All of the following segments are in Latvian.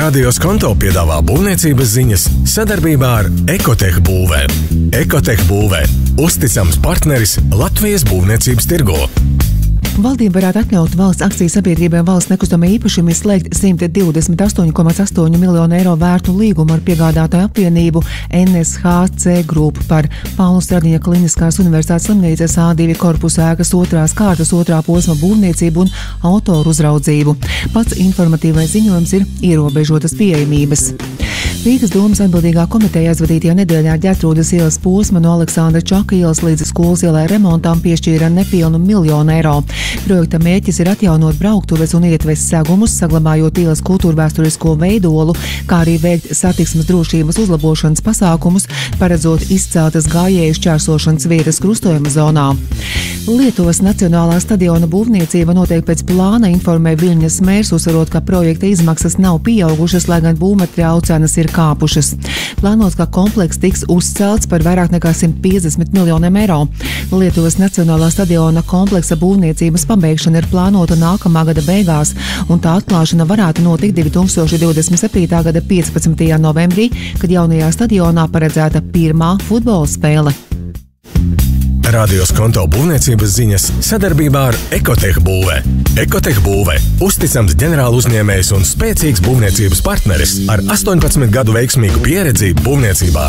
Radio Skonto piedāvā būvniecības ziņas sadarbībā ar Ekotech būvē. Ekotech būvē – uzticams partneris Latvijas būvniecības tirgū. Valdība varētu atļaut valsts akciju sabiedrībai valsts nekustamā īpašuma izslēgt 128,8 miljonu eiro vērtu līgumu ar piegādātāju apvienību NSHC Group par Paula Stradiņa Kliniskās universitātes slimnīcas A2 korpusa ēkas 2. kārtas 2. posma būvniecību un autoru uzraudzību. Pats informatīvais ziņojums ir ierobežotas pieejamības. Rīgas domas atbildīgā komiteja aizvadītajā nedēļā Ģertrūdes ielas posma no Aleksandra Čaka ielas līdz skolas ielai remontām piešķīra nepilnu 1 miljonu eiro. Projekta mērķis ir atjaunot brauktuves un ietves segumus, saglabājot ielas kultūrvēsturisko veidolu, kā arī veikt satiksmes drošības uzlabošanas pasākumus, paredzot izceltas gājēju šķērsošanas vietas krustojuma zonā. Lietuvas Nacionālā stadiona būvniecība notiek pēc plāna, informē Viļņas mērs, uzsverot, ka projekta izmaksas nav pieaugušas, lai gan būvmateriālu cenas ir kāpušas. Plānots, ka komplekss tiks uzcelts par vairāk nekā 150 miljoniem eiro. Lietuvas Nacionālā stadiona kompleksa būvniecības pabeigšana ir plānota nākamā gada beigās, un tā atklāšana varētu notikt 2027. gada 15. novembrī, kad jaunajā stadionā paredzēta pirmā futbola spēle. Radio Skonto būvniecības ziņas sadarbībā ar Ekotech būvē. Ekotech būvē – uzticams ģenerāla uzņēmējs un spēcīgs būvniecības partneris ar 18 gadu veiksmīgu pieredzi būvniecībā.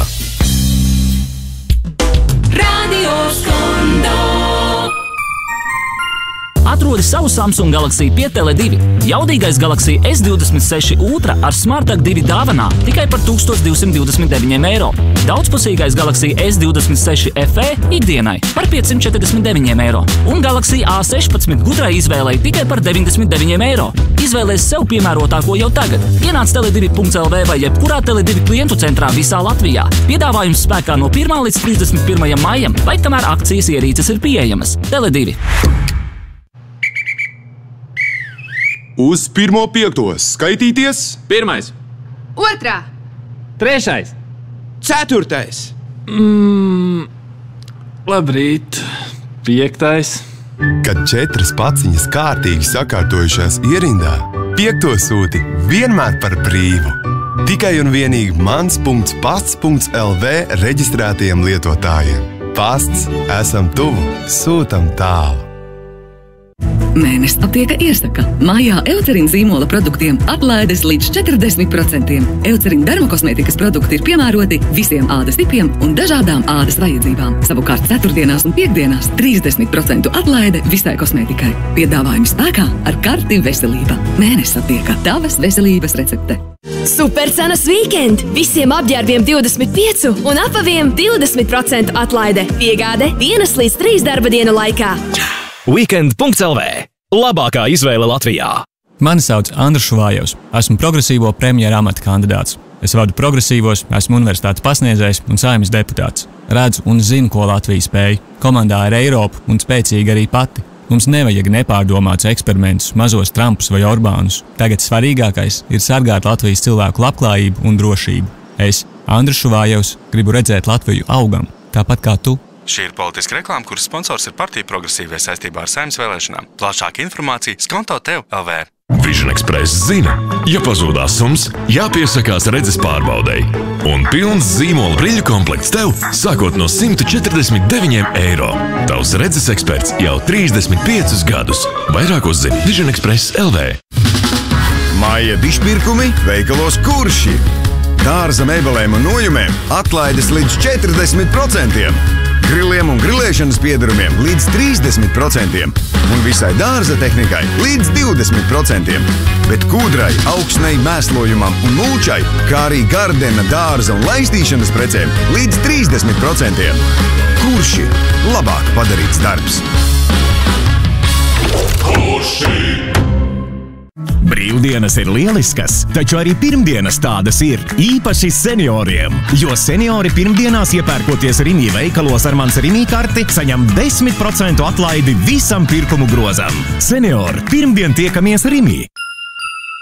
Radio Skonto. Atrodi savu Samsung Galaxy pie Tele2. Jaudīgais Galaxy S26 Ultra ar Smartag 2 dāvanā tikai par 1229 eiro. Daudzpusīgais Galaxy S26 FE ikdienai par 549 eiro. Un Galaxy A16 gudrai izvēlei tikai par 99 eiro. Izvēlēs sev piemērotāko jau tagad. Ienāc tele2.lv vai jebkurā Tele2 klientu centrā visā Latvijā. Piedāvājums spēkā no 1. līdz 31. maijam, vai kamēr akcijas ierīces ir pieejamas. Tele2. Uz 1.5. skaitīties. 1. 2. 3. 4. Labrīt. 5. Kad 4 paciņas kārtīgi sakārtojušās ierindā, 5. sūti vienmēr par brīvu. Tikai un vienīgi mans.pasts.lv reģistrētajiem lietotājiem. Pasts esam tuvu, sūtam tālu. Mēnesis aptieka iesaka. Mājā Eucerin zīmola produktiem atlaides līdz 40%. Eucerin dermokosmētikas produkti ir piemēroti visiem ādas tipiem un dažādām ādas vajadzībām. Savukārt 4. un 5. 30% atlaide visai kosmētikai. Piedāvājums spēkā ar karti veselība. Mēnesis aptieka. Tavas veselības recepte. Supercenas weekend! Visiem apģērbiem 25 un apaviem 20% atlaide. Piegāde 1 līdz 3 darba dienu laikā. Weekend.lv. Labākā izvēle Latvijā. Mani sauc Andrus Šuvājevs. Esmu progresīvo premjera amata kandidāts. Es vadu progresīvos, esmu universitātes pasniedzējs un Saeimas deputāts. Redzu un zinu, ko Latvija spēj. Komandā ir Eiropa un spēcīga arī pati. Mums nevajag nepārdomāts eksperimentus, mazos Trumpus vai Orbānus. Tagad svarīgākais ir sargāt Latvijas cilvēku labklājību un drošību. Es, Andrus Šuvājevs, gribu redzēt Latviju augam, tāpat kā tu. Šī ir politiska reklāma, kuras sponsors ir partija Progresīvie saistībā ar Saeimas vēlēšanām. Plašāka informācija Skonto tev LV. Vision Express zina, ja pazūdās sums, jāpiesakās redzes pārbaudei. Un pilns zīmola brīļu komplekts tev sākot no 149 eiro. Tavs redzes eksperts jau 35 gadus. Vairāk uzzini Vision Express LV. Māja dišpirkumi veikalos Kurši. Dārza mēbelēm un nojumēm atlaides līdz 40%. Griliem un grilēšanas piedarumiem līdz 30% un visai dārza tehnikai līdz 20%. Bet kūdrai, augsnei, mēslojumam un mulčai, kā arī gardena, dārza un laistīšanas precēm līdz 30%. Kurši? Labāk padarīts darbs. Kurši? Brīvdienas ir lieliskas, taču arī pirmdienas tādas ir, īpaši senioriem. Jo seniori pirmdienās iepērkoties Rimi veikalos ar mans Rimi karti, saņem 10% atlaidi visam pirkumu grozam. Seniori, pirmdien tiekamies Rimi!